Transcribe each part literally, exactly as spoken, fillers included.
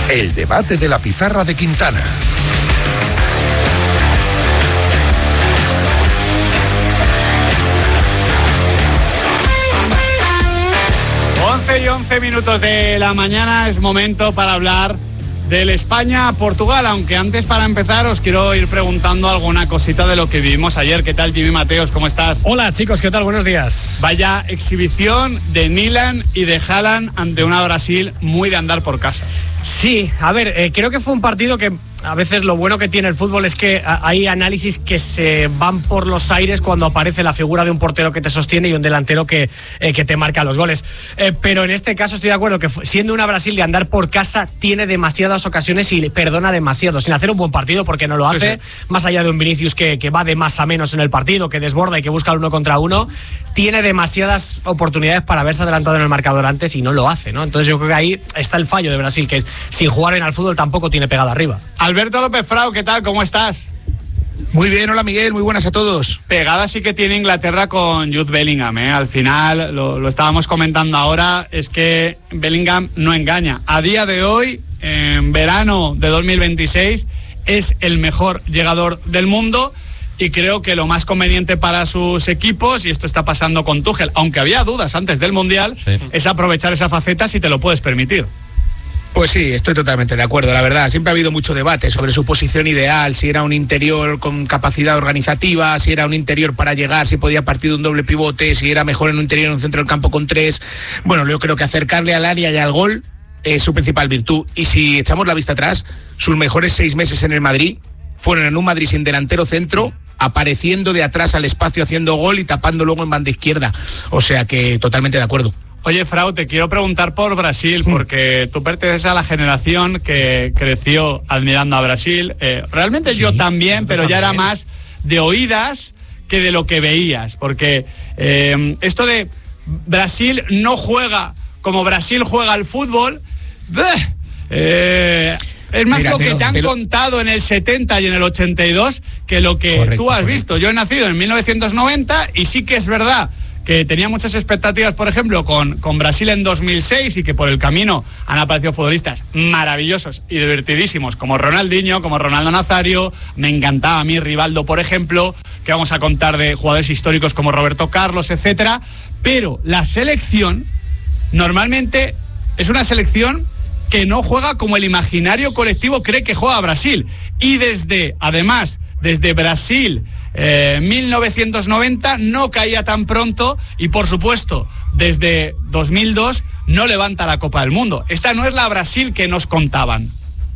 El debate de la pizarra de Quintana. once y once minutos de la mañana, es momento para hablar del España-Portugal, aunque antes, para empezar, os quiero ir preguntando alguna cosita de lo que vivimos ayer. ¿Qué tal, Jimmy Mateos? ¿Cómo estás? Hola, chicos, ¿qué tal? Buenos días. Vaya exhibición de Milan y de Haaland ante una Brasil muy de andar por casa. Sí, a ver, eh, creo que fue un partido que a veces lo bueno que tiene el fútbol es que hay análisis que se van por los aires cuando aparece la figura de un portero que te sostiene y un delantero que, eh, que te marca los goles. Eh, pero en este caso estoy de acuerdo que siendo una Brasil de andar por casa tiene demasiadas ocasiones y perdona demasiado, sin hacer un buen partido, porque no lo hace, sí, sí. Más allá de un Vinicius que, que va de más a menos en el partido, que desborda y que busca el uno contra uno, tiene demasiadas oportunidades para haberse adelantado en el marcador antes y no lo hace, ¿no? Entonces yo creo que ahí está el fallo de Brasil, que sin jugar bien al fútbol tampoco tiene pegada arriba. Alberto López Frau, ¿qué tal? ¿Cómo estás? Muy bien, hola Miguel, muy buenas a todos. Pegada sí que tiene Inglaterra con Jude Bellingham, ¿eh? Al final, lo, lo estábamos comentando ahora, es que Bellingham no engaña. A día de hoy, en verano de dos mil veintiséis, es el mejor llegador del mundo y creo que lo más conveniente para sus equipos, y esto está pasando con Tuchel, aunque había dudas antes del Mundial, sí, es aprovechar esa faceta si te lo puedes permitir. Pues sí, estoy totalmente de acuerdo, la verdad. Siempre ha habido mucho debate sobre su posición ideal, si era un interior con capacidad organizativa, si era un interior para llegar, si podía partir de un doble pivote, si era mejor en un interior en un centro del campo con tres. Bueno, yo creo que acercarle al área y al gol es su principal virtud. Y si echamos la vista atrás, sus mejores seis meses en el Madrid fueron en un Madrid sin delantero centro, apareciendo de atrás al espacio haciendo gol y tapando luego en banda izquierda. O sea que totalmente de acuerdo. Oye, Frau, te quiero preguntar por Brasil, porque tú perteneces a la generación que creció admirando a Brasil. Eh, realmente sí, yo también, pero ya era más de oídas que de lo que veías, porque eh, esto de Brasil no juega como Brasil juega al fútbol, eh, es más Mira, lo que te han lo... contado en el setenta y en el ochenta y dos que lo que correcto, tú has correcto. visto. Yo he nacido en mil novecientos noventa y sí que es verdad que tenía muchas expectativas, por ejemplo, con, con Brasil en dos mil seis, y que por el camino han aparecido futbolistas maravillosos y divertidísimos, como Ronaldinho, como Ronaldo Nazario. Me encantaba a mí Rivaldo, por ejemplo, que vamos a contar de jugadores históricos como Roberto Carlos, etcétera. Pero la selección normalmente es una selección que no juega como el imaginario colectivo cree que juega Brasil. Y desde, además, desde Brasil Eh, mil novecientos noventa no caía tan pronto, y por supuesto desde dos mil dos no levanta la Copa del Mundo. Esta no es la Brasil que nos contaban.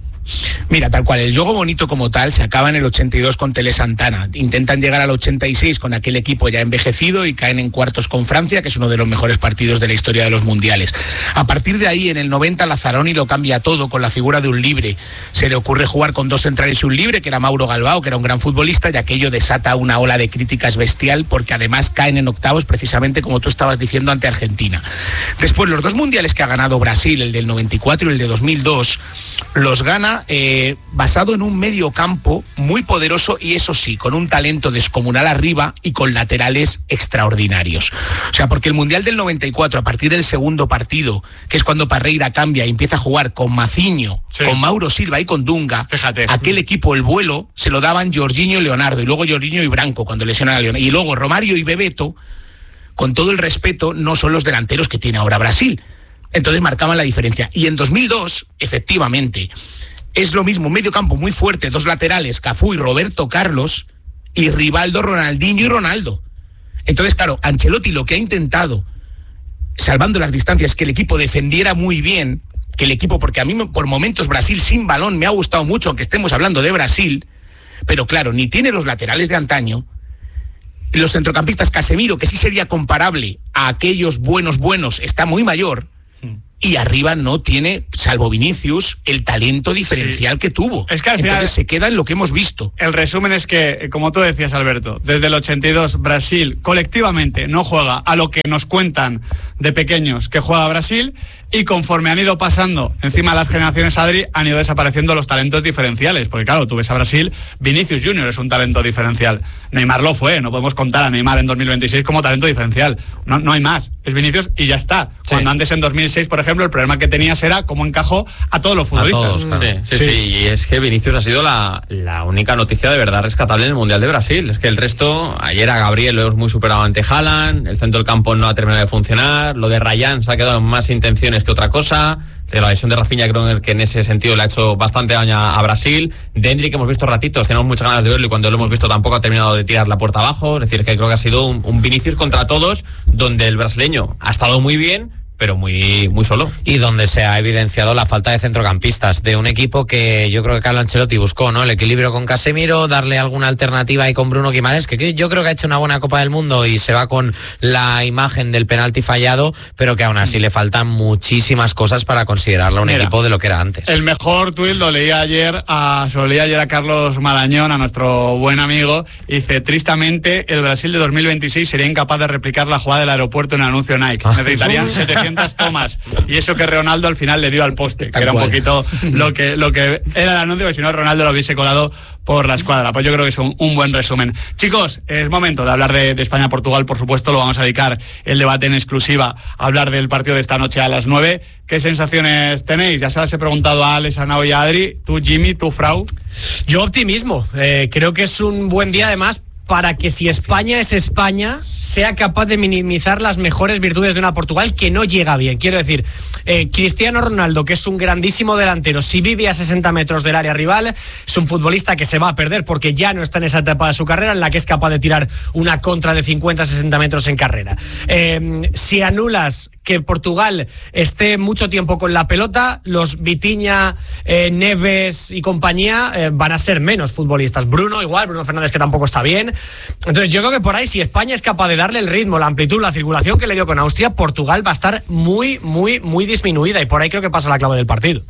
Mira, tal cual, el juego bonito como tal se acaba en el ochenta y dos con Tele Santana. Intentan llegar al ochenta y seis con aquel equipo ya envejecido y caen en cuartos con Francia, que es uno de los mejores partidos de la historia de los mundiales. A partir de ahí, en el noventa, Lazzaroni lo cambia todo con la figura de un libre. Se le ocurre jugar con dos centrales y un libre, que era Mauro Galvão, que era un gran futbolista, y aquello desata una ola de críticas bestial, porque además caen en octavos precisamente como tú estabas diciendo ante Argentina. Después, los dos mundiales que ha ganado Brasil, el del noventa y cuatro y el de dos mil dos, los gana Eh, basado en un medio campo muy poderoso y, eso sí, con un talento descomunal arriba y con laterales extraordinarios. O sea, porque el Mundial del noventa y cuatro, a partir del segundo partido, que es cuando Parreira cambia y empieza a jugar con Maciño, sí, con Mauro Silva y con Dunga, fíjate, aquel equipo, el vuelo, se lo daban Jorginho y Leonardo, y luego Jorginho y Branco cuando lesionan a Leonardo, y luego Romario y Bebeto, con todo el respeto, no son los delanteros que tiene ahora Brasil. Entonces marcaban la diferencia. Y en dos mil dos, efectivamente, es lo mismo, un medio campo muy fuerte, dos laterales, Cafú y Roberto Carlos, y Rivaldo, Ronaldinho y Ronaldo. Entonces, claro, Ancelotti lo que ha intentado, salvando las distancias, que el equipo defendiera muy bien, que el equipo, porque a mí por momentos Brasil sin balón me ha gustado mucho, aunque estemos hablando de Brasil, pero claro, ni tiene los laterales de antaño, los centrocampistas, Casemiro, que sí sería comparable a aquellos buenos buenos, está muy mayor, y arriba no tiene, salvo Vinicius, el talento diferencial sí. que tuvo. Es que al final, entonces se queda en lo que hemos visto. El resumen es que, como tú decías, Alberto, desde el ochenta y dos Brasil colectivamente no juega a lo que nos cuentan de pequeños que juega Brasil, y conforme han ido pasando encima de las generaciones, Adri, han ido desapareciendo los talentos diferenciales, porque claro, tú ves a Brasil, Vinicius Junior es un talento diferencial, Neymar lo fue, no podemos contar a Neymar en dos mil veintiséis como talento diferencial, no, no hay más, es Vinicius y ya está. Sí. Cuando antes en dos mil seis, por ejemplo, ejemplo, el problema que tenías era cómo encajó a todos los futbolistas. A todos, claro. sí, sí, sí, sí, y es que Vinicius ha sido la, la única noticia de verdad rescatable en el Mundial de Brasil. Es que el resto, ayer a Gabriel lo hemos muy superado ante Haaland, el centro del campo no ha terminado de funcionar, lo de Rayán se ha quedado en más intenciones que otra cosa. La lesión de Rafinha creo que en ese sentido le ha hecho bastante daño a Brasil. De Endrick que hemos visto ratitos, tenemos muchas ganas de verlo y cuando lo hemos visto tampoco ha terminado de tirar la puerta abajo. Es decir, que creo que ha sido un, un Vinicius contra todos, donde el brasileño ha estado muy bien, pero muy, muy solo. Y donde se ha evidenciado la falta de centrocampistas de un equipo que yo creo que Carlo Ancelotti buscó, ¿no? El equilibrio con Casemiro, darle alguna alternativa ahí con Bruno Guimaraes, que yo creo que ha hecho una buena Copa del Mundo y se va con la imagen del penalti fallado, pero que aún así le faltan muchísimas cosas para considerarlo un Mira, equipo de lo que era antes. El mejor tuit lo leí ayer a, se lo leí ayer a Carlos Marañón, a nuestro buen amigo, y dice, tristemente, el Brasil de dos mil veintiséis sería incapaz de replicar la jugada del aeropuerto en anuncio Nike. Necesitarían setecientos tomas y eso que Ronaldo al final le dio al poste, que era un poquito lo que, lo que era el anuncio, que si no Ronaldo lo hubiese colado por la escuadra. Pues yo creo que es un, un buen resumen. Chicos, es momento de hablar de, de España-Portugal, por supuesto, lo vamos a dedicar el debate en exclusiva a hablar del partido de esta noche a las nueve. ¿Qué sensaciones tenéis? Ya se las he preguntado a Alex, a Nao y a Adri. Tú, Jimmy, tú, Frau. Yo optimismo, eh, creo que es un buen día además para que si España es España, sea capaz de minimizar las mejores virtudes de una Portugal que no llega bien. Quiero decir, eh, Cristiano Ronaldo, que es un grandísimo delantero, si vive a sesenta metros del área rival, es un futbolista que se va a perder porque ya no está en esa etapa de su carrera en la que es capaz de tirar una contra de cincuenta a sesenta metros en carrera. Eh, si anulas que Portugal esté mucho tiempo con la pelota, los Vitinha, eh, Neves y compañía eh, van a ser menos futbolistas. Bruno igual, Bruno Fernández que tampoco está bien. Entonces yo creo que por ahí, si España es capaz de darle el ritmo, la amplitud, la circulación que le dio con Austria, Portugal va a estar muy, muy, muy disminuida y por ahí creo que pasa la clave del partido.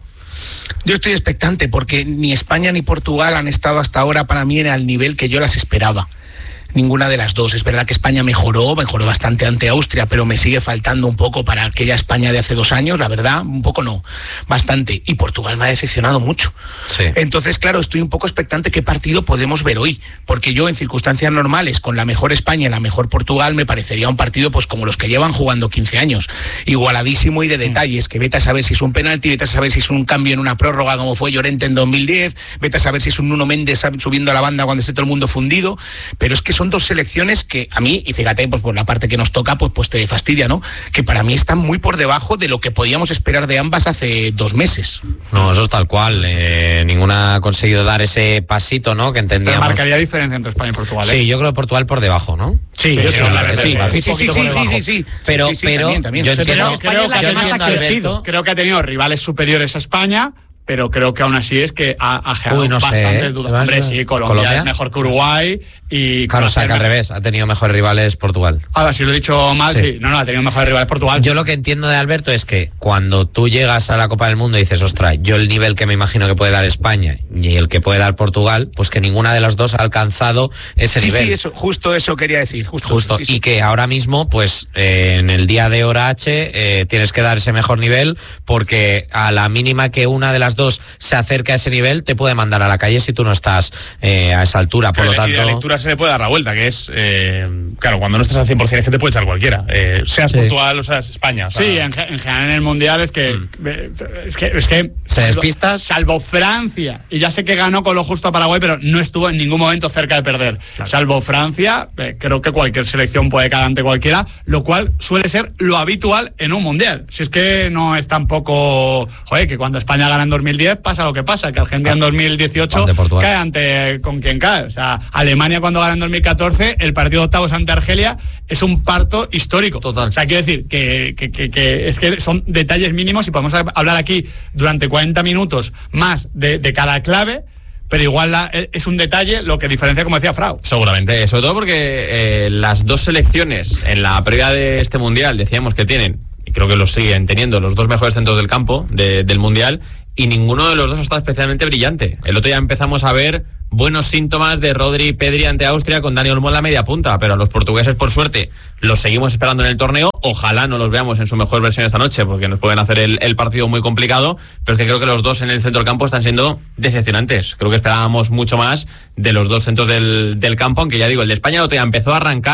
Yo estoy expectante porque ni España ni Portugal han estado hasta ahora para mí al nivel que yo las esperaba. Ninguna de las dos. Es verdad que España mejoró, mejoró bastante ante Austria, pero me sigue faltando un poco para aquella España de hace dos años, la verdad, un poco no, bastante. Y Portugal me ha decepcionado mucho. Sí. Entonces, claro, estoy un poco expectante qué partido podemos ver hoy, porque yo en circunstancias normales, con la mejor España y la mejor Portugal, me parecería un partido pues como los que llevan jugando quince años, igualadísimo y de detalles, que vete a saber si es un penalti, vete a saber si es un cambio en una prórroga como fue Llorente en dos mil diez, vete a saber si es un Nuno Méndez subiendo a la banda cuando esté todo el mundo fundido, pero es que son Son dos selecciones que a mí, y fíjate, pues por la parte que nos toca, pues, pues te fastidia, ¿no? Que para mí están muy por debajo de lo que podíamos esperar de ambas hace dos meses. No, eso es tal cual. Eh, ninguna ha conseguido dar ese pasito, ¿no? Que entendíamos. Pero marcaría diferencia entre España y Portugal, ¿eh? Sí, yo creo que Portugal por debajo, ¿no? Sí, sí, sí, sí, sí, sí, sí, sí, sí, sí, sí. Pero, sí, sí, pero también, también. Yo entiendo, creo, que, yo entiendo, Alberto, creo que ha tenido rivales superiores a España, pero creo que aún así es que ha, ha generado no bastantes sé, ¿eh? dudas. Hombre, sí, Colombia, ¿Colombia es mejor que Uruguay y... Claro, o sea, que al revés, ha tenido mejores rivales Portugal. Ahora, si lo he dicho mal, sí. sí. No, no, ha tenido mejores rivales Portugal. Yo lo que entiendo de Alberto es que cuando tú llegas a la Copa del Mundo y dices, ostras, yo el nivel que me imagino que puede dar España y el que puede dar Portugal, pues que ninguna de las dos ha alcanzado ese sí, nivel. Sí, eso, justo eso quería decir. Justo, justo sí, sí. Y que ahora mismo, pues, eh, en el día de hora H, eh, tienes que dar ese mejor nivel porque a la mínima que una de las dos se hace cerca a ese nivel, te puede mandar a la calle si tú no estás eh, a esa altura. Por Pero lo tanto, y la lectura se le puede dar la vuelta, que es, eh, claro, cuando no estás al cien por ciento es que te puede echar cualquiera, eh, seas sí. Portugal o seas España. O sea, sí, en, en general en el Mundial es que, mm. es que, es que ¿te salvo, despistas? Salvo Francia, y ya sé que ganó con lo justo a Paraguay, pero no estuvo en ningún momento cerca de perder. Claro. Salvo Francia, eh, creo que cualquier selección puede caer ante cualquiera, lo cual suele ser lo habitual en un Mundial. Si es que no es tampoco, joder, que cuando España gana en dos mil diez pasa lo que pasa, que Argentina en dos mil dieciocho cae ante con quien cae. O sea, Alemania cuando gana en dos mil catorce, el partido de octavos ante Argelia es un parto histórico. Total. O sea, quiero decir que, que, que, que es que son detalles mínimos y podemos hablar aquí durante cuarenta minutos más de, de cada clave. Pero igual la, es un detalle lo que diferencia, como decía Frau. Seguramente, sobre todo porque eh, las dos selecciones en la previa de este Mundial decíamos que tienen, y creo que los siguen teniendo, los dos mejores centros del campo de, del Mundial, y ninguno de los dos está especialmente brillante. El otro día empezamos a ver buenos síntomas de Rodri y Pedri ante Austria con Dani Olmo en la media punta, pero a los portugueses, por suerte, los seguimos esperando en el torneo. Ojalá no los veamos en su mejor versión esta noche, porque nos pueden hacer el, el partido muy complicado, pero es que creo que los dos en el centro del campo están siendo decepcionantes. Creo que esperábamos mucho más de los dos centros del, del campo, aunque ya digo, el de España el otro día empezó a arrancar,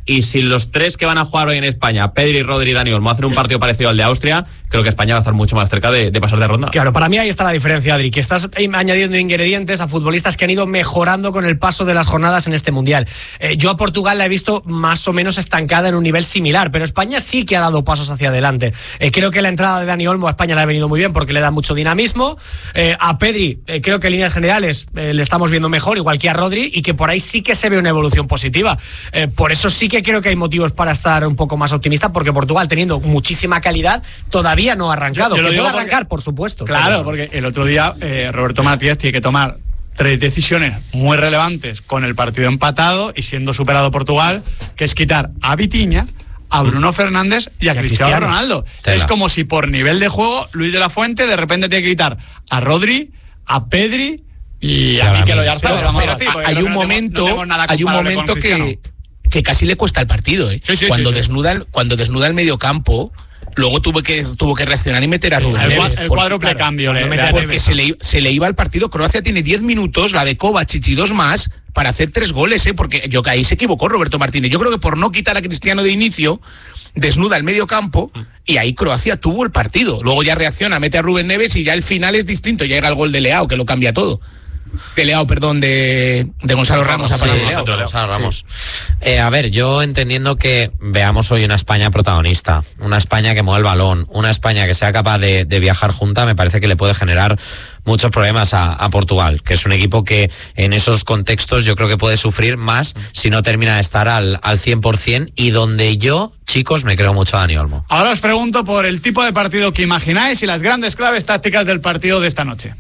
Y si los tres que van a jugar hoy en España, Pedri, Rodri y Dani Olmo, hacen un partido parecido al de Austria, creo que España va a estar mucho más cerca de, de pasar de ronda. Claro, para mí ahí está la diferencia, Adri, que estás añadiendo ingredientes a futbolistas que han ido mejorando con el paso de las jornadas en este Mundial. Eh, yo a Portugal la he visto más o menos estancada en un nivel similar, pero España sí que ha dado pasos hacia adelante. Eh, creo que la entrada de Dani Olmo a España le ha venido muy bien porque le da mucho dinamismo. Eh, a Pedri, eh, creo que en líneas generales eh, le estamos viendo mejor, igual que a Rodri, y que por ahí sí que se ve una evolución positiva. Eh, por eso sí que creo que hay motivos para estar un poco más optimista, porque Portugal, teniendo muchísima calidad, todavía no ha arrancado. Yo, yo que puede arrancar, porque, por supuesto. Claro, pero... porque el otro día eh, Roberto Matías tiene que tomar tres decisiones muy relevantes con el partido empatado y siendo superado Portugal, que es quitar a Vitinha, a Bruno Fernández y a, y a Cristiano, Cristiano Ronaldo. Tela. Es como si por nivel de juego Luis de la Fuente de repente tiene que quitar a Rodri, a Pedri y a Mikel Oyarzabal. Hay un momento, hay un momento que que casi le cuesta el partido, ¿eh? Sí, sí, cuando sí, desnuda sí. cuando desnuda el mediocampo, luego tuvo que tuvo que reaccionar y meter a Rubén el, Neves. El cuádruple claro, cambio, le, le porque se le, se le iba al partido. Croacia tiene diez minutos, la de Kovacic y dos más para hacer tres goles, ¿eh? Porque yo ahí se equivocó Roberto Martínez. Yo creo que por no quitar a Cristiano de inicio, desnuda el mediocampo y ahí Croacia tuvo el partido. Luego ya reacciona, mete a Rubén Neves y ya el final es distinto. Ya era el gol de Leao que lo cambia todo. De Leao, perdón, de, de Gonzalo Ramos. Sí, a sí, Leao. Gonzalo Ramos. Sí. Eh, a ver, yo entendiendo que veamos hoy una España protagonista, una España que mueve el balón, una España que sea capaz de, de viajar junta, me parece que le puede generar muchos problemas a, a Portugal, que es un equipo que en esos contextos yo creo que puede sufrir más si no termina de estar al, al cien por ciento, y donde yo, chicos, me creo mucho a Dani Olmo. Ahora os pregunto por el tipo de partido que imagináis y las grandes claves tácticas del partido de esta noche.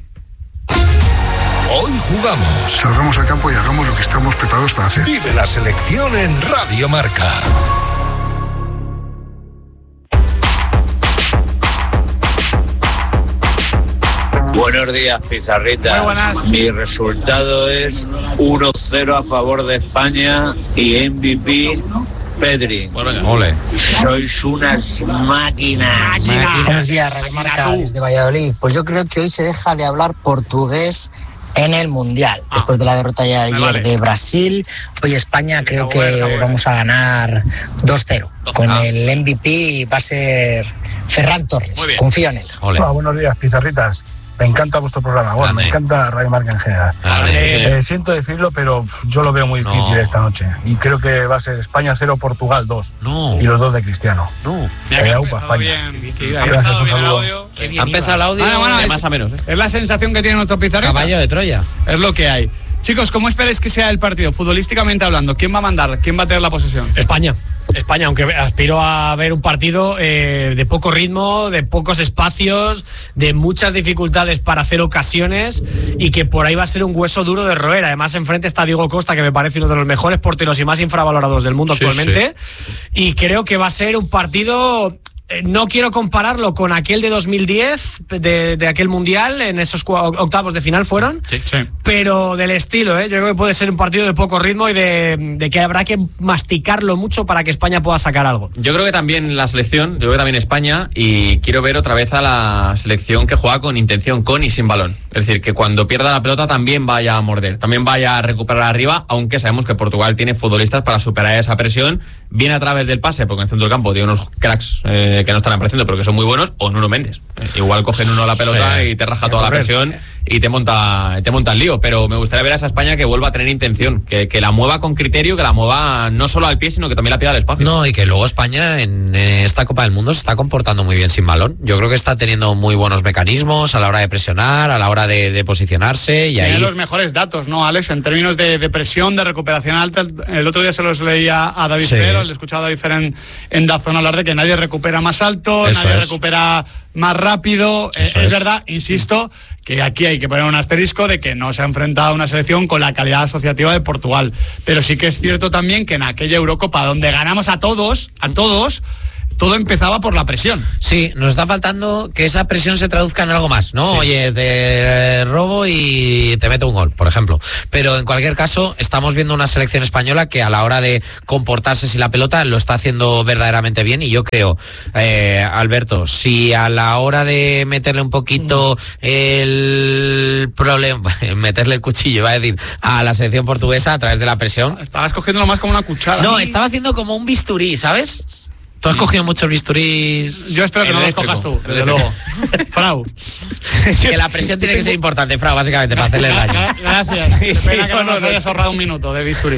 Hoy jugamos. Salgamos al campo y hagamos lo que estamos preparados para hacer. Vive la selección en Radio Marca. Buenos días, Pizarritas. Muy buenas. Mi resultado es uno cero a favor de España y M V P Pedri. Ole. Sois unas máquinas. máquinas. Buenos días, Radio Marca, desde Valladolid. Pues yo creo que hoy se deja de hablar portugués en el Mundial. Ah. Después de la derrota de ayer vale. de Brasil, hoy España creo que bueno, bueno. vamos a ganar dos cero. Con ah. el M V P va a ser Ferran Torres. Confío en él. Hola, buenos días, Pizarritas. Me encanta vuestro programa, bueno, Dale. me encanta Radio Marca en general. Eh, eh, siento decirlo, pero yo lo veo muy difícil no. esta noche. Y creo que va a ser España cero, Portugal dos. No. Y los dos de Cristiano. No. Eh, Aupa, España. Bien. Ha empezado bien el audio. Ha empezado el audio. Ah, bueno, de es, más a menos. ¿eh? Es la sensación que tiene nuestro Pizarrita. Caballo de Troya. Es lo que hay. Chicos, ¿cómo esperáis que sea el partido? Futbolísticamente hablando, ¿quién va a mandar? ¿Quién va a tener la posesión? España. España, aunque aspiro a ver un partido eh, de poco ritmo, de pocos espacios, de muchas dificultades para hacer ocasiones, y que por ahí va a ser un hueso duro de roer. Además, enfrente está Diego Costa, que me parece uno de los mejores porteros y más infravalorados del mundo sí, actualmente. Sí. Y creo que va a ser un partido... No quiero compararlo con aquel de dos mil diez, de, de aquel Mundial, en esos octavos de final fueron, sí, sí. pero del estilo, ¿eh? Yo creo que puede ser un partido de poco ritmo y de, de que habrá que masticarlo mucho para que España pueda sacar algo. Yo creo que también la selección, yo creo que también España, y quiero ver otra vez a la selección que juega con intención, con y sin balón. Es decir, que cuando pierda la pelota también vaya a morder, también vaya a recuperar arriba, aunque sabemos que Portugal tiene futbolistas para superar esa presión, bien a través del pase, porque en el centro del campo tiene unos cracks eh, que no están apareciendo, pero que son muy buenos, o Nuno Méndez. Eh, igual cogen uno la pelota sí. y te raja toda la presión y te monta te monta el lío. Pero me gustaría ver a esa España que vuelva a tener intención, que, que la mueva con criterio, que la mueva no solo al pie, sino que también la pida al espacio. No, y que luego España en esta Copa del Mundo se está comportando muy bien sin balón. Yo creo que está teniendo muy buenos mecanismos a la hora de presionar, a la hora de, de posicionarse. Y tiene ahí los mejores datos, ¿no, Alex? En términos de, de presión, de recuperación alta. El otro día se los leía a David sí. Fer, le he escuchado a David Fer en, en Dazón hablar de que nadie recupera más alto, Eso nadie es. recupera más rápido. Es, es verdad, insisto, que aquí hay que poner un asterisco de que no se ha enfrentado a una selección con la calidad asociativa de Portugal. Pero sí que es cierto también que en aquella Eurocopa donde ganamos a todos, a todos, todo empezaba por la presión. Sí, nos está faltando que esa presión se traduzca en algo más, ¿no? Sí. Oye, te robo y te meto un gol, por ejemplo. Pero en cualquier caso, estamos viendo una selección española que a la hora de comportarse sin la pelota lo está haciendo verdaderamente bien, y yo creo, eh, Alberto, si a la hora de meterle un poquito el problema, meterle el cuchillo, iba a decir, a la selección portuguesa a través de la presión. Estabas cogiéndolo más como una cuchara. No, estaba haciendo como un bisturí, ¿sabes? Tú has cogido muchos bisturís. Yo espero que no los cojas tú, desde luego. Frau. Que la presión tiene que ser importante, Frau, básicamente, para hacerle daño. Gracias. Sí, espera que no nos hayas ahorrado un minuto de bisturí.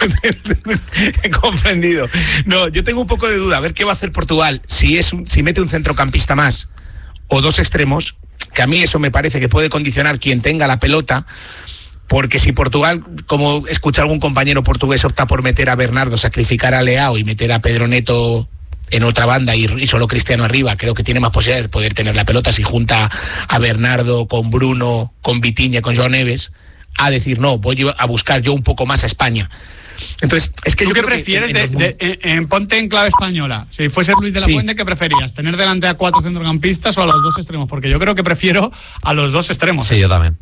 He comprendido. No, yo tengo un poco de duda. A ver qué va a hacer Portugal. Si, es un, si mete un centrocampista más o dos extremos, que a mí eso me parece que puede condicionar quien tenga la pelota. Porque si Portugal, como escucha algún compañero portugués, opta por meter a Bernardo, sacrificar a Leao y meter a Pedro Neto en otra banda y, y solo Cristiano arriba, creo que tiene más posibilidades de poder tener la pelota si junta a Bernardo con Bruno, con Vitinha, con João Neves, a decir, no, voy a buscar yo un poco más a España. Entonces, es que ¿Tú yo qué creo prefieres? que en, de, de, en, en, ponte en clave española. Si fuese Luis de la sí. Fuente, ¿qué preferías? ¿Tener delante a cuatro centrocampistas o a los dos extremos? Porque yo creo que prefiero a los dos extremos. Sí, yo también.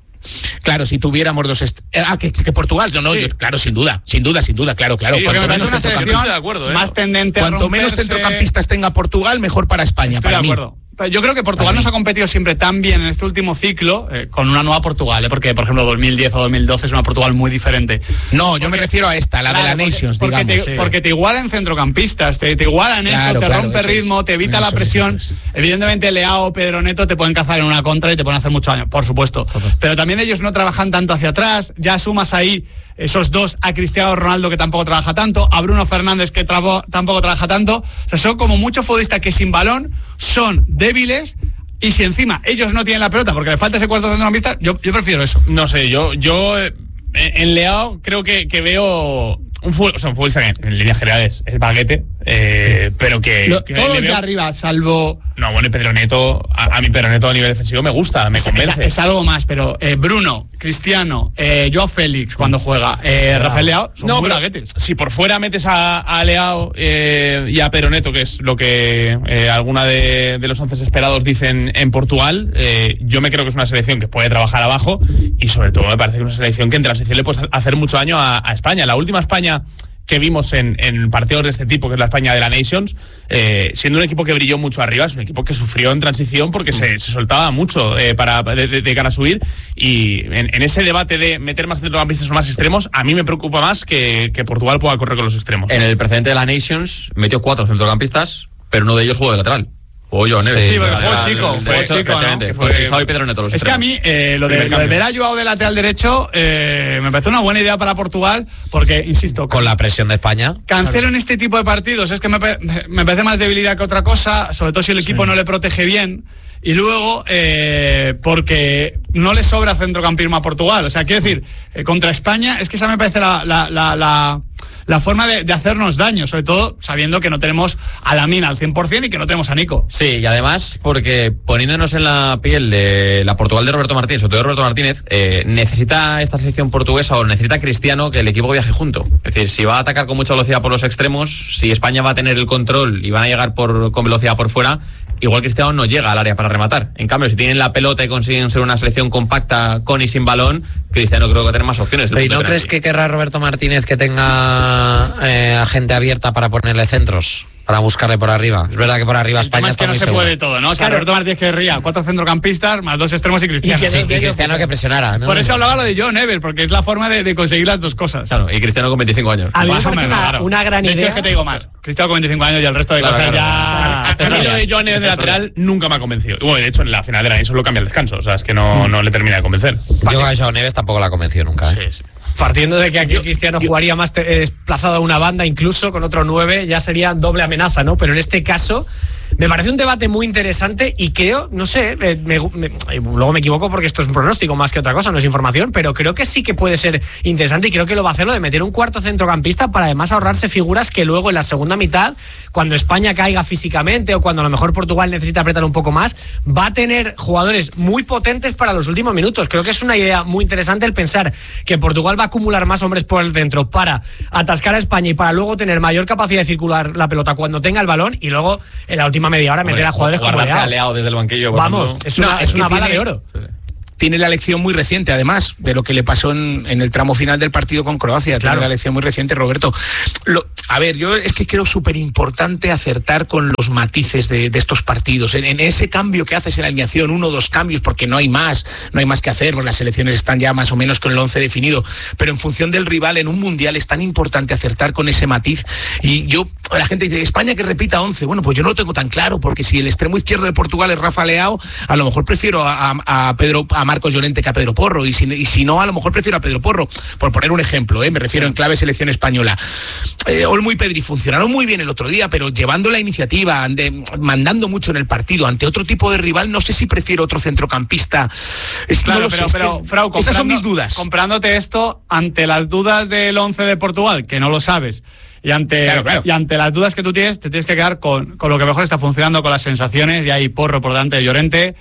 Claro, si tuviéramos dos... Est- ah, que, que Portugal, no, no, sí. yo, claro, sin duda, sin duda, sin duda, claro, claro. Sí, cuanto menos una selección de acuerdo, ¿eh? Más tendente cuanto a romperse... menos centrocampistas tenga Portugal, mejor para España. Estoy para de acuerdo. Mí. Yo creo que Portugal nos ha competido siempre tan bien en este último ciclo, eh, con una nueva Portugal, ¿eh? Porque, por ejemplo, dos mil diez o dos mil doce es una Portugal muy diferente. No, porque, yo me refiero a esta, la claro, de la porque, Nations, porque digamos. Te, sí. Porque te igualan centrocampistas, te, te igualan claro, eso, te claro, rompe eso ritmo, es. te evita eso la presión. Es, es. Evidentemente, Leao o Pedro Neto te pueden cazar en una contra y te pueden hacer mucho daño, por supuesto. Total. Pero también ellos no trabajan tanto hacia atrás, ya sumas ahí esos dos a Cristiano Ronaldo, que tampoco trabaja tanto, a Bruno Fernández, que trabo, tampoco trabaja tanto. O sea, son como muchos futbolistas que sin balón son débiles. Y si encima ellos no tienen la pelota porque le falta ese cuarto centrocampista, yo, yo prefiero eso. No sé, yo yo en Leao creo que, que veo un, fútbol, o sea, un futbolista que en líneas generales es baguete, eh, pero que... Lo, que todos veo... de arriba, salvo... No, bueno, y Pedro Neto, a, a mí Pedro Neto a nivel defensivo me gusta, me es, convence. Es, es algo más, pero eh, Bruno, Cristiano, eh, Joao Félix cuando juega, eh, Rafael Leao, son no, muy baguetes. Si por fuera metes a, a Leao eh, y a Pedro Neto, que es lo que eh, alguna de, de los once esperados dicen en Portugal, eh, yo me creo que es una selección que puede trabajar abajo y sobre todo me parece que es una selección que en transición le puede hacer mucho daño a, a España. La última España que vimos en, en partidos de este tipo, que es la España de la Nations, eh, siendo un equipo que brilló mucho arriba, es un equipo que sufrió en transición porque se, se soltaba mucho eh, para de, de, de cara a subir, y en, en ese debate de meter más centrocampistas o más extremos, a mí me preocupa más que, que Portugal pueda correr con los extremos. En el precedente de la Nations metió cuatro centrocampistas, pero uno de ellos jugó de lateral. O yo, Neves. Sí, pero fue chico, fue chico, ¿no? Que fue Sao y Pedro Neto. Es que a mí eh, lo, de, lo de ver a Joao de lateral derecho eh, me parece una buena idea para Portugal, porque, insisto... Con la presión de España. Cancelo en este tipo de partidos, es que me, me parece más debilidad que otra cosa, sobre todo si el equipo sí. no le protege bien. Y luego, eh, porque no le sobra centrocampismo a Portugal. O sea, quiero decir, eh, contra España, es que esa me parece la... la, la, la la forma de, de hacernos daño, sobre todo sabiendo que no tenemos a Lamine al cien por ciento y que no tenemos a Nico. Sí, y además porque poniéndonos en la piel de la Portugal de Roberto Martínez, sobre todo de Roberto Martínez, eh, necesita esta selección portuguesa o necesita Cristiano que el equipo viaje junto. Es decir, si va a atacar con mucha velocidad por los extremos, si España va a tener el control y van a llegar por, con velocidad por fuera, igual Cristiano no llega al área para rematar. En cambio, si tienen la pelota y consiguen ser una selección compacta con y sin balón, Cristiano creo que va a tener más opciones. ¿Y no crees que querrá Roberto Martínez que tenga eh, a gente abierta para ponerle centros? Para buscarle por arriba. Es verdad que por arriba España está muy seguro. Es que no se puede todo, ¿no? O sea, claro. Roberto Martínez querría cuatro centrocampistas más dos extremos y Cristiano. Y, que, sí, y Cristiano que presionara, ¿no? Por eso hablaba lo de Joao Neves, porque es la forma de, de conseguir las dos cosas. Claro, y Cristiano con veinticinco años. A mí me parece una, claro. una gran de idea. De hecho, es que te digo más. Cristiano con veinticinco años y el resto de claro, cosas claro, ya... Claro. A mí lo de Joao Neves de lateral nunca me ha convencido. Bueno, de hecho, en la final de la Nations lo cambia el descanso. O sea, es que no, no le termina de convencer. Yo a Joao Neves tampoco la ha convencido nunca. ¿eh? Sí, sí. Partiendo de que aquí yo, Cristiano yo, jugaría más desplazado a una banda, incluso con otro nueve, ya sería doble amenaza, ¿no? Pero en este caso Me parece un debate muy interesante y creo, no sé, me, me, me, luego me equivoco porque esto es un pronóstico más que otra cosa, no es información, pero creo que sí que puede ser interesante y creo que lo va a hacer lo de meter un cuarto centrocampista para además ahorrarse figuras que luego en la segunda mitad, cuando España caiga físicamente o cuando a lo mejor Portugal necesita apretar un poco más, va a tener jugadores muy potentes para los últimos minutos. Creo que es una idea muy interesante el pensar que Portugal va a acumular más hombres por el centro para atascar a España y para luego tener mayor capacidad de circular la pelota cuando tenga el balón y luego en la última media hora meter a jugadores como Leao. Leao desde el banquillo. Vamos, ejemplo. es una, no, es es una bala tiene, de oro. Tiene la lección muy reciente, además, de lo que le pasó en, en el tramo final del partido con Croacia. Claro. Tiene la lección muy reciente, Roberto. Lo, a ver, yo es que creo súper importante acertar con los matices de, de estos partidos. En, en ese cambio que haces en la alineación, uno o dos cambios, porque no hay más, no hay más que hacer, porque las selecciones están ya más o menos con el once definido. Pero en función del rival, en un mundial es tan importante acertar con ese matiz. Y yo, la gente dice, España que repita once. Bueno, pues yo no lo tengo tan claro, porque si el extremo izquierdo de Portugal es Rafa Leao, a lo mejor prefiero a, a, a Pedro, a Marcos Llorente que a Pedro Porro, y si, y si no, a lo mejor prefiero a Pedro Porro, por poner un ejemplo, ¿eh? Me refiero en clave selección española. Eh, Olmo y Pedri funcionaron muy bien el otro día, pero llevando la iniciativa, de, mandando mucho en el partido, ante otro tipo de rival, no sé si prefiero otro centrocampista. Es, claro, no pero, sé, pero es que Frau, esas son mis dudas. Comprándote esto ante las dudas del once de Portugal, que no lo sabes, y ante, claro, claro. y ante las dudas que tú tienes, te tienes que quedar con, con lo que mejor está funcionando, con las sensaciones, y hay Porro por delante de Llorente,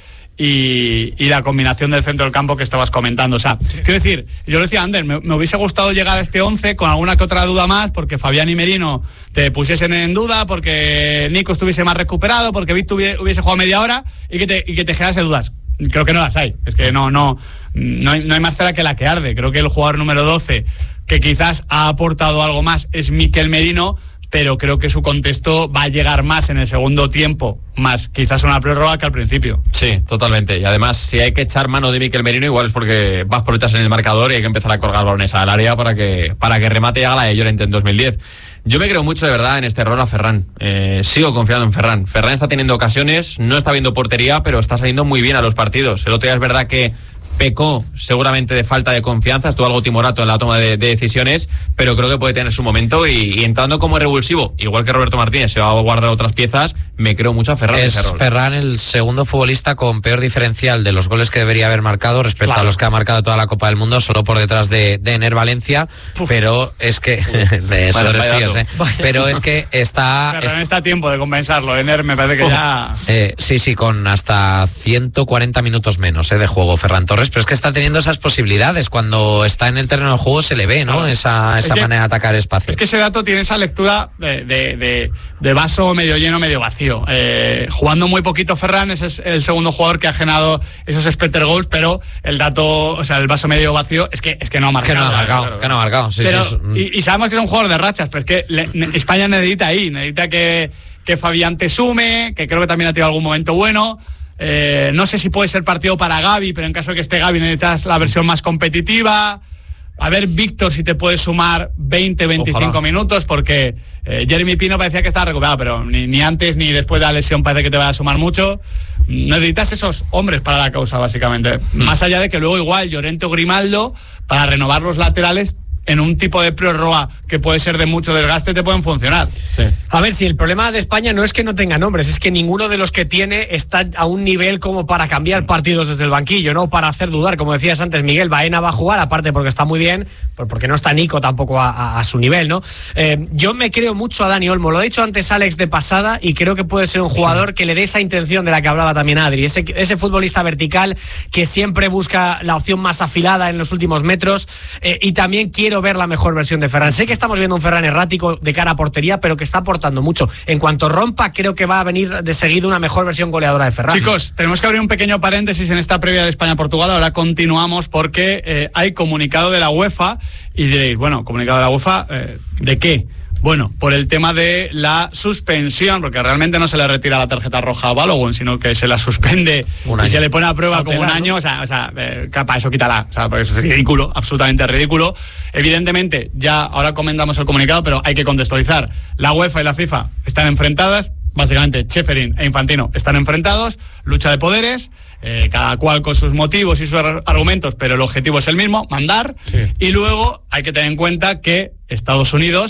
Y, y la combinación del centro del campo que estabas comentando. O sea, sí. quiero decir, yo lo decía Ander, me, me hubiese gustado llegar a este once con alguna que otra duda más, porque Fabián y Merino te pusiesen en duda, porque Nico estuviese más recuperado, porque Víctor hubiese, hubiese jugado media hora y que te, y que te generase dudas. Creo que no las hay. Es que no, no, no hay, no hay más cera que la que arde. Creo que el jugador número doce, que quizás ha aportado algo más, es Mikel Merino, pero creo que su contexto va a llegar más en el segundo tiempo, más quizás una prórroga que al principio. Sí, totalmente. Y además, si hay que echar mano de Mikel Merino, igual es porque vas por detrás en el marcador y hay que empezar a colgar balones al área para que, para que remate y haga la de Llorente en dos mil diez. Yo me creo mucho de verdad en este error a Ferran. Eh, sigo confiando en Ferran. Ferran está teniendo ocasiones, no está viendo portería, pero está saliendo muy bien a los partidos. El otro día es verdad que pecó seguramente de falta de confianza, estuvo algo timorato en la toma de, de decisiones, pero creo que puede tener su momento y, y entrando como revulsivo, igual que Roberto Martínez se va a guardar otras piezas, me creo mucho a Ferran. Es Ferran el segundo futbolista con peor diferencial de los goles que debería haber marcado respecto claro. a los que ha marcado toda la Copa del Mundo, solo por detrás de, de Ener Valencia. Uf. Pero es que de eso vale, desfíos, ¿eh? Pero es que está Ferran está a tiempo de compensarlo. Ener me parece que ya eh, sí, sí, con hasta ciento cuarenta minutos menos eh, de juego Ferran Torres, pero es que está teniendo esas posibilidades. Cuando está en el terreno del juego se le ve, ¿no? Claro. Esa, esa que, manera de atacar espacio. Es que ese dato tiene esa lectura de, de, de, de vaso medio lleno, medio vacío. Eh, jugando muy poquito Ferran, ese es el segundo jugador que ha generado esos expected goals, pero el dato, o sea, el vaso medio vacío es que, es que no ha marcado. Que no ha marcado, claro, que no ha marcado. Sí, pero, sí, sí. Y, y sabemos que es un jugador de rachas, pero es que le, ne, España necesita ahí, necesita que, que Fabián te sume, que creo que también ha tenido algún momento bueno. Eh, no sé si puede ser partido para Gavi, pero en caso de que esté Gavi necesitas la versión más competitiva. A ver, Víctor, si te puede sumar veinte, veinticinco Ojalá. minutos, porque eh, Jeremy Pino parecía que estaba recuperado, pero ni, ni antes ni después de la lesión parece que te va a sumar mucho. Necesitas esos hombres para la causa, básicamente. Mm. Más allá de que luego igual Llorente o Grimaldo, para renovar los laterales, en un tipo de prórroga que puede ser de mucho desgaste, te pueden funcionar. Sí. A ver, si el problema de España no es que no tenga nombres, es que ninguno de los que tiene está a un nivel como para cambiar partidos desde el banquillo, ¿no? Para hacer dudar, como decías antes, Miguel, Baena va a jugar, aparte porque está muy bien, porque no está Nico tampoco a, a, a su nivel, ¿no? Eh, yo me creo mucho a Dani Olmo, lo ha dicho antes Alex de pasada, y creo que puede ser un jugador que le dé esa intención de la que hablaba también Adri, ese, ese futbolista vertical que siempre busca la opción más afilada en los últimos metros, eh, y también quiero ver la mejor versión de Ferran. Sé que estamos viendo un Ferran errático de cara a portería, pero que está aportando mucho. En cuanto rompa, creo que va a venir de seguido una mejor versión goleadora de Ferran. Chicos, tenemos que abrir un pequeño paréntesis en esta previa de España-Portugal. Ahora continuamos porque eh, hay comunicado de la UEFA y diréis, bueno, comunicado de la UEFA, eh, ¿de qué? Bueno, por el tema de la suspensión, porque realmente no se le retira la tarjeta roja a Balogun, sino que se la suspende y se le pone a prueba como un año. O sea, o sea eh, capa, eso quítala. O sea, porque eso es ridículo, absolutamente ridículo. Evidentemente, ya ahora comentamos el comunicado, pero hay que contextualizar. La UEFA y la FIFA están enfrentadas. Básicamente, Ceferin e Infantino están enfrentados. Lucha de poderes. Eh, cada cual con sus motivos y sus argumentos, pero el objetivo es el mismo, mandar. Sí. Y luego hay que tener en cuenta que Estados Unidos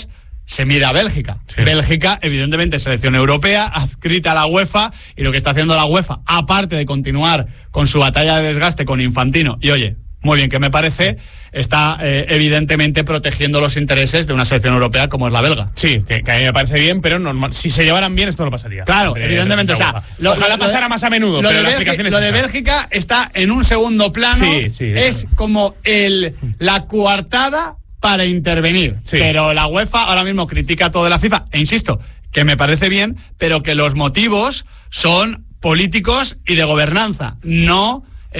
se mide a Bélgica. Sí. Bélgica, evidentemente, selección europea, adscrita a la UEFA, y lo que está haciendo la UEFA, aparte de continuar con su batalla de desgaste con Infantino, y oye, muy bien que me parece, está eh, evidentemente protegiendo los intereses de una selección europea como es la belga. Sí, que, que a mí me parece bien, pero normal, si se llevaran bien esto no pasaría. Claro, de, evidentemente, de o sea, lo, ojalá lo, pasara de, más a menudo, lo pero de, la Bélgica, explicación es lo de esa. Bélgica está en un segundo plano, sí, sí, es claro. como el la coartada para intervenir, sí. Pero la UEFA ahora mismo critica todo de la FIFA, e insisto, que me parece bien, pero que los motivos son políticos y de gobernanza, no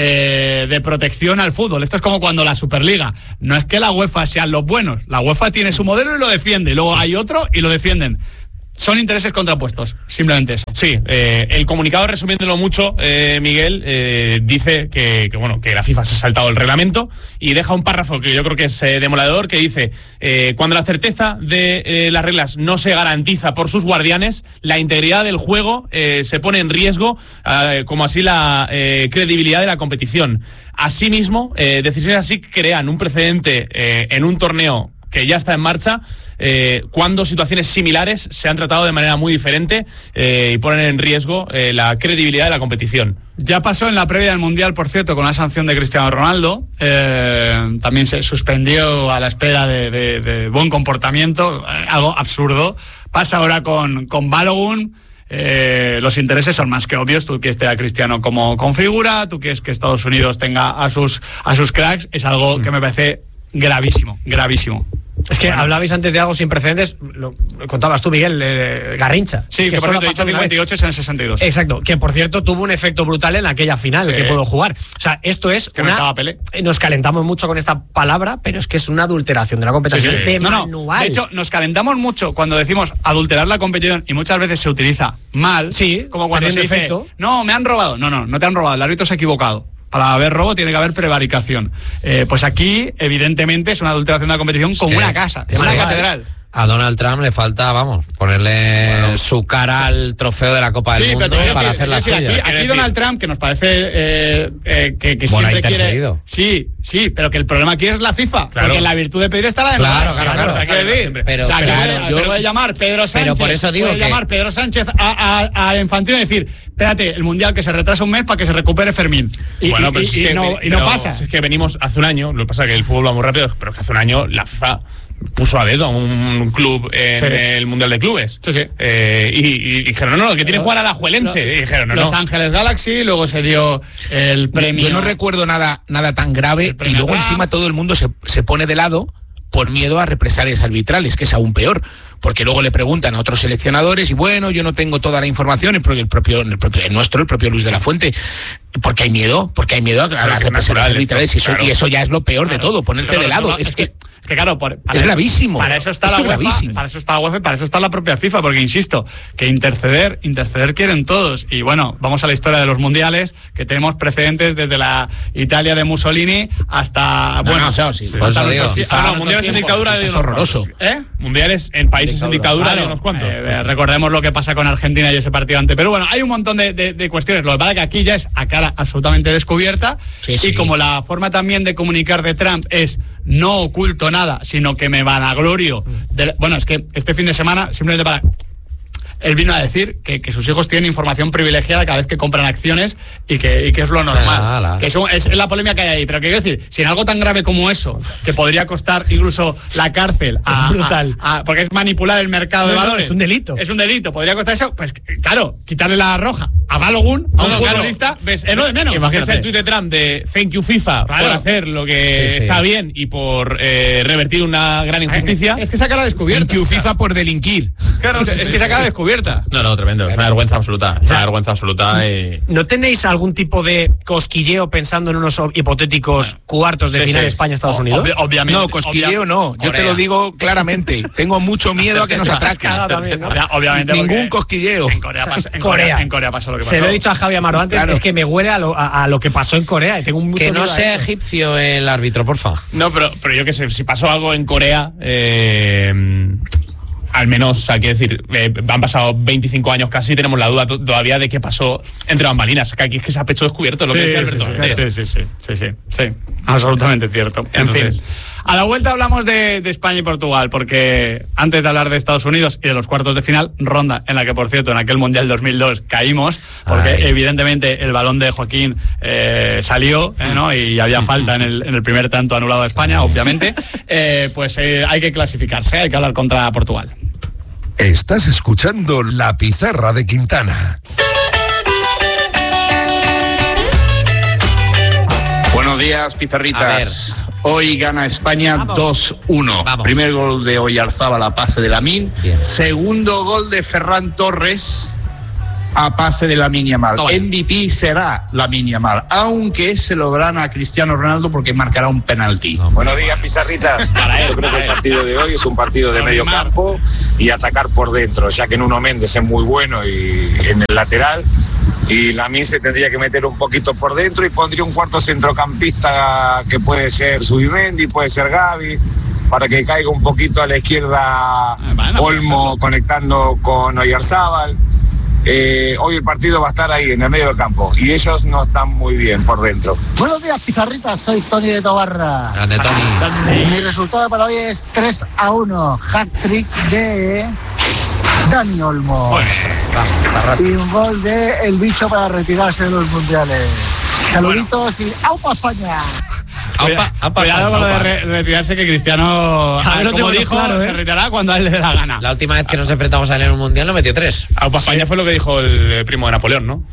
eh, de protección al fútbol. Esto es como cuando la Superliga, no es que la UEFA sean los buenos, la UEFA tiene su modelo y lo defiende, luego hay otro y lo defienden. Son intereses contrapuestos, simplemente eso. Sí, eh, el comunicado, resumiéndolo mucho, eh, Miguel, eh, dice que, que, bueno, que la FIFA se ha saltado el reglamento y deja un párrafo que yo creo que es eh, demoledor, que dice, eh, cuando la certeza de eh, las reglas no se garantiza por sus guardianes, la integridad del juego eh, se pone en riesgo, eh, como así la eh, credibilidad de la competición. Asimismo, eh, decisiones así crean un precedente eh, en un torneo que ya está en marcha, eh, cuando situaciones similares se han tratado de manera muy diferente eh, y ponen en riesgo eh, la credibilidad de la competición. Ya pasó en la previa del Mundial, por cierto, con la sanción de Cristiano Ronaldo. Eh, también se suspendió a la espera de, de, de buen comportamiento, eh, algo absurdo. Pasa ahora con, con Balogun. Eh, los intereses son más que obvios. Tú quieres tener a Cristiano como configura, tú quieres que Estados Unidos tenga a sus, a sus cracks. Es algo que me parece gravísimo, gravísimo. Es que bueno. Hablabais antes de algo sin precedentes, lo, lo contabas tú, Miguel, eh, Garrincha. Sí, es que, que por cierto, hizo cincuenta y ocho, es en el sesenta y dos. Exacto, que por cierto tuvo un efecto brutal en aquella final, sí. Que pudo jugar. O sea, esto es que una... no estaba Pelé. Nos calentamos mucho con esta palabra, pero es que es una adulteración de la competición, sí, sí. de no, manual. No. De hecho, nos calentamos mucho cuando decimos adulterar la competición y muchas veces se utiliza mal. Sí, como cuando se dice, efecto. no, me han robado. No, no, no te han robado, el árbitro se ha equivocado. Para haber robo tiene que haber prevaricación. Eh, pues aquí, evidentemente, es una adulteración de la competición como sí, una casa, es una igual. catedral. A Donald Trump le falta, vamos, ponerle bueno. su cara al trofeo de la Copa sí, del Mundo para hacer la suya. Aquí, aquí Donald Trump, que nos parece eh, eh, que, que siempre quiere... Sí, sí, pero que el problema aquí es la FIFA. Claro. Porque la virtud de pedir está la de Claro, claro, claro. claro, claro decir. Pero, o sea, claro, yo puede llamar Pedro Sánchez, pero por eso digo puede que... llamar Pedro Sánchez a, a, a Infantino y decir, espérate, el Mundial que se retrasa un mes para que se recupere Fermín. Y, bueno, y, pero y, es que, y, no, y no pasa. Es que venimos hace un año, lo que pasa es que el fútbol va muy rápido, pero es que hace un año la FIFA puso a dedo a un club en sí. el Mundial de Clubes. Sí, sí. Eh, y, y dijeron, no, no, que tiene que jugar a la Juelense. Lo, y dijeron, no, Los no. Ángeles Galaxy, luego se dio el premio. Yo no recuerdo nada, nada tan grave y luego Trump. Encima todo el mundo se, se pone de lado por miedo a represalias arbitrales, que es aún peor, porque luego le preguntan a otros seleccionadores y bueno, yo no tengo toda la información, porque el propio, el propio el nuestro, el propio Luis de la Fuente, porque hay miedo, porque hay miedo a, a las represalias arbitrales y eso, claro. y eso ya es lo peor claro. de todo, ponerte claro, de lado. No, es, es que, que Es que claro, por, es eso, gravísimo. Para eso está la UEFA, gravísimo. para eso está la UEFA, para eso está la propia FIFA, porque insisto, que interceder, interceder quieren todos. Y bueno, vamos a la historia de los mundiales, que tenemos precedentes desde la Italia de Mussolini hasta no, bueno, no, no, sí, sí, hasta los, digo, ah, no, mundiales en dictadura de es horroroso. ¿Eh? Mundiales en países dictadura. en dictadura claro, de unos cuantos. Eh, recordemos lo que pasa con Argentina y ese partido ante Perú. Bueno, hay un montón de, de, de cuestiones. Lo que pasa es que aquí ya es a cara absolutamente descubierta. Sí, sí. Y como la forma también de comunicar de Trump es no oculto nada, sino que me vanaglorio. De, bueno, es que este fin de semana, simplemente para... Él vino a decir que, que sus hijos tienen información privilegiada cada vez que compran acciones y que, y que es lo normal. Ah, la. Que eso es, es la polémica que hay ahí. Pero que quiero decir, si en algo tan grave como eso, que podría costar incluso la cárcel, a, es brutal. A, a, porque es manipular el mercado no, de valores. No, es un delito. Es un delito. Podría costar eso, pues claro, quitarle la roja a Balogun, a un no, no, futbolista, claro, ves, es lo de menos. Imagínate el tuit de Trump de thank you FIFA claro. por hacer lo que sí, sí, está sí. bien y por eh, revertir una gran injusticia. Es, es que se acaba descubierta. Thank you FIFA por delinquir. Claro, es, es que se acaba descubierta. No, no, tremendo. Es una vergüenza absoluta. Es una vergüenza absoluta. Y... ¿No tenéis algún tipo de cosquilleo pensando en unos hipotéticos bueno, cuartos de sí, final sí. España-Estados Unidos? Obvi obviamente. No, cosquilleo obvia no. Yo Corea. Te lo digo claramente. Tengo mucho miedo a que nos ataquen. También, ¿no? Obviamente. Ningún cosquilleo. En Corea, pasó, en, Corea, en Corea pasó lo que pasó. Se lo he dicho a Javi Amaro antes, claro. es que me huele a lo, a, a lo que pasó en Corea. Y tengo mucho que no miedo sea egipcio el árbitro, porfa. No, pero, pero yo qué sé, si pasó algo en Corea... Eh, al menos, o sea, quiero decir, eh, han pasado veinticinco años casi, tenemos la duda todavía de qué pasó entre bambalinas, que aquí es que se ha pecho descubierto, lo sí, que decía sí, Alberto. Sí, sí, sí, sí, sí, sí, sí. Absolutamente cierto. En Entonces, fin. A la vuelta hablamos de, de España y Portugal, porque antes de hablar de Estados Unidos y de los cuartos de final, ronda en la que, por cierto, en aquel Mundial dos mil dos caímos, porque Ay. evidentemente el balón de Joaquín eh, salió, eh, ¿no? Y había falta en el, en el primer tanto anulado a España, obviamente. Eh, pues eh, hay que clasificarse, hay que hablar contra Portugal. Estás escuchando La Pizarra de Quintana. Buenos días, pizarritas. Hoy gana España dos uno. Primer gol de Oyarzábal a pase de Lamine. Bien. Segundo gol de Ferran Torres a pase de Lamine Yamal. No, M V P será Lamine Yamal, aunque se lo darán a Cristiano Ronaldo porque marcará un penalti. No, buenos días, pizarritas. Para él, Yo creo que el partido de hoy es un partido de medio campo y atacar por dentro, ya que Nuno Méndez es muy bueno y en el lateral. Y Lamine se tendría que meter un poquito por dentro y pondría un cuarto centrocampista que puede ser Zubimendi, puede ser Gavi, para que caiga un poquito a la izquierda bueno, Olmo conectando con Oyarzábal. Eh, hoy el partido va a estar ahí en el medio del campo y ellos no están muy bien por dentro. Buenos días, pizarritas, soy Tony de Tobarra. Grande, Tony. Mi resultado para hoy es tres a uno, hat-trick de Dani Olmo. Bueno, vamos, y un gol de El Bicho para retirarse de los mundiales. Saluditos bueno. Y ¡aupa España! Cuidado, cuidado con lo de re retirarse, que Cristiano, a ver, como dijo, claro, ¿eh? Se retirará cuando a él le dé la gana. La última vez que nos enfrentamos a él en un mundial no metió tres. Aupa España sí. Fue lo que dijo el primo de Napoleón, ¿no?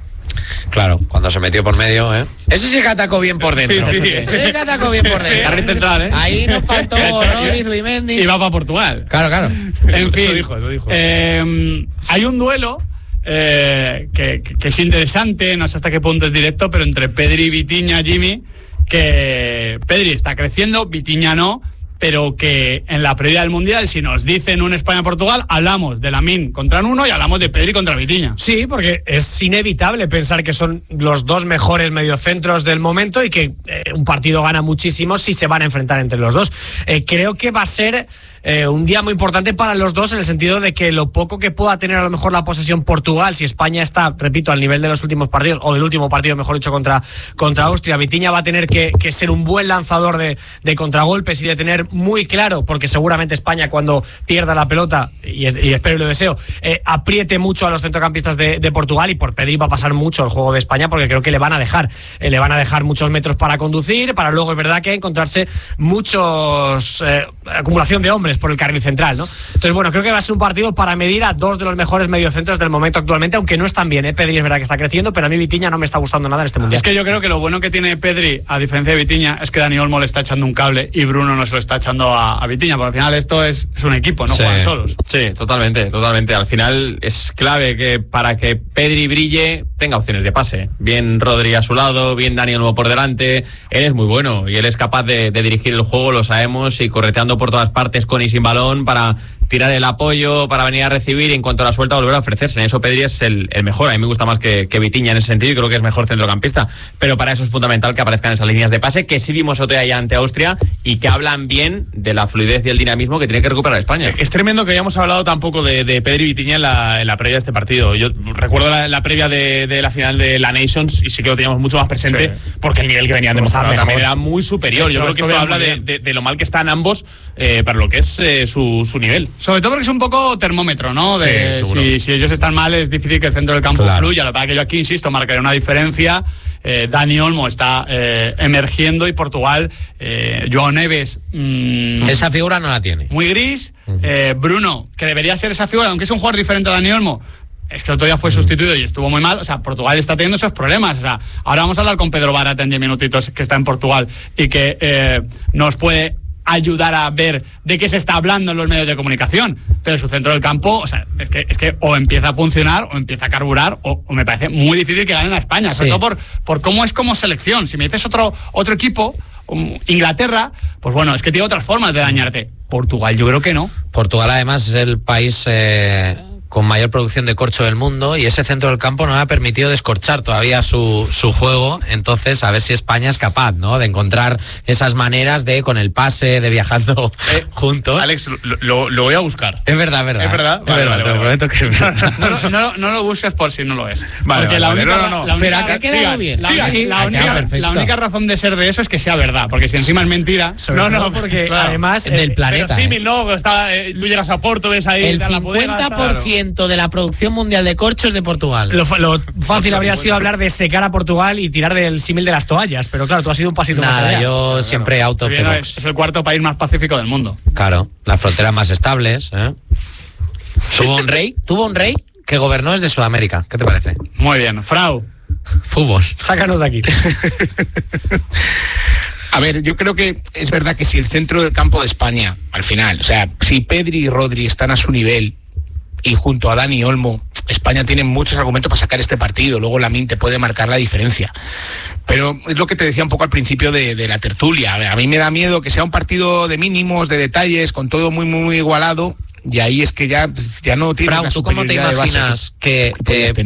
Claro, cuando se metió por medio, ¿eh? Ese sí que atacó bien por dentro. Sí, sí. Ese sí que atacó bien por dentro. Carril central, ¿eh? Ahí nos faltó Rodri, Zubimendi. Y va para Portugal. Claro, claro. En eso, fin, eso dijo, eso dijo. Eh, hay un duelo eh, que, que es interesante, no sé hasta qué punto es directo, pero entre Pedri y Vitinha, Jimmy, que Pedri está creciendo, Vitinha no, pero que en la previa del Mundial, si nos dicen un España-Portugal, hablamos de Lamine contra uno y hablamos de Pedri contra Vitinha. Sí, porque es inevitable pensar que son los dos mejores mediocentros del momento y que eh, un partido gana muchísimo si se van a enfrentar entre los dos. Eh, creo que va a ser eh, un día muy importante para los dos, en el sentido de que lo poco que pueda tener a lo mejor la posesión Portugal, si España está, repito, al nivel de los últimos partidos, o del último partido, mejor dicho, contra, contra Austria, Vitinha va a tener que, que ser un buen lanzador de, de contragolpes y de tener muy claro, porque seguramente España, cuando pierda la pelota, y, es, y espero y lo deseo, eh, apriete mucho a los centrocampistas de, de Portugal, y por Pedri va a pasar mucho el juego de España, porque creo que le van a dejar eh, le van a dejar muchos metros para conducir, para luego es verdad que encontrarse muchos eh, acumulación de hombres por el carril central, ¿no? Entonces, bueno, creo que va a ser un partido para medir a dos de los mejores mediocentros del momento actualmente, aunque no están bien, ¿eh? Pedri es verdad que está creciendo, pero a mí Vitinha no me está gustando nada en este mundial. Es que yo creo que lo bueno que tiene Pedri, a diferencia de Vitinha, es que Dani Olmo le está echando un cable y Bruno no se lo está echando a, a Vitinha, porque al final esto es, es un equipo, no sí. juegan solos. Sí, totalmente, totalmente. Al final es clave que para que Pedri brille tenga opciones de pase. Bien Rodri a su lado, bien Dani Olmo por delante. Él es muy bueno y él es capaz de, de dirigir el juego, lo sabemos, y correteando por todas partes con y sin balón para tirar el apoyo, para venir a recibir y en cuanto a la suelta volver a ofrecerse. En eso Pedri es el, el mejor. A mí me gusta más que, que Vitinha en ese sentido y creo que es mejor centrocampista. Pero para eso es fundamental que aparezcan esas líneas de pase que sí vimos otro día ante Austria y que hablan bien de la fluidez y el dinamismo que tiene que recuperar España. Es tremendo que hayamos hablado tampoco de, de Pedri y Vitinha en la, en la previa de este partido. Yo recuerdo la, la previa de, de la final de la Nations y sí que lo teníamos mucho más presente sí. porque el nivel que venían demostrando también era muy superior. Yo creo que esto habla de, de, de lo mal que están ambos eh, para lo que es eh, su, su nivel. Sobre todo porque es un poco termómetro, ¿no? De sí, si, si ellos están mal es difícil que el centro del campo claro. fluya. Lo que pasa es que yo aquí insisto, marcaré una diferencia. Eh, Dani Olmo está eh, emergiendo y Portugal, eh, Joao Neves mmm, esa figura no la tiene. Muy gris. Uh-huh. eh, Bruno, que debería ser esa figura, aunque es un jugador diferente a Dani Olmo. Es que el otro día fue sustituido y estuvo muy mal. O sea, Portugal está teniendo esos problemas. O sea, ahora vamos a hablar con Pedro Barata en diez minutitos, que está en Portugal y que eh, nos puede ayudar a ver de qué se está hablando en los medios de comunicación. Pero su centro del campo, o sea, es que, es que o empieza a funcionar o empieza a carburar o, o me parece muy difícil que ganen a España, sí. sobre todo por, por cómo es como selección. Si me dices otro, otro equipo, um, Inglaterra, pues bueno, es que tiene otras formas de dañarte. Portugal yo creo que no. Portugal además es el país... Eh... con mayor producción de corcho del mundo, y ese centro del campo no ha permitido descorchar todavía su, su juego. Entonces, a ver si España es capaz, ¿no?, de encontrar esas maneras de, con el pase, de viajando eh, juntos. Alex, lo, lo, lo voy a buscar. Es verdad, es verdad. Es verdad, es vale, verdad, vale, te lo vale. prometo que es verdad. No, no, no lo busques por si no lo es. Vale, porque vale, la vale, única, no, no, no. la única, Pero acá ha quedado sigan, bien. La, Sigan. sí, la, única, la única razón de ser de eso es que sea verdad, porque si encima es mentira. No, no, porque claro, además del eh, planeta. Pero sí, ¿eh? no, está, eh, tú llegas a Porto, ves ahí El la cincuenta por ciento bodega, de la producción mundial de corcho es de Portugal. Lo, lo fácil habría sido hablar de secar a Portugal y tirar del símil de las toallas, pero claro, tú has ido un pasito más Nada, allá. yo Claro, siempre claro. out of the Bien, box. es, es el cuarto país más pacífico del mundo. Claro, las fronteras más estables. ¿eh? Tuvo un rey, tuvo un rey que gobernó desde Sudamérica. ¿Qué te parece? Muy bien. Frau, Fútbol. Sácanos de aquí. A ver, yo creo que es verdad que si el centro del campo de España, al final, o sea, si Pedri y Rodri están a su nivel y junto a Dani Olmo, España tiene muchos argumentos para sacar este partido. Luego Lamine te puede marcar la diferencia. Pero es lo que te decía un poco al principio de, de la tertulia. A, ver, a mí me da miedo que sea un partido de mínimos, de detalles, con todo muy, muy, muy igualado. Y ahí es que ya, ya no tiene Frau, la ¿tú cómo te superioridad de base imaginas que, que, que eh,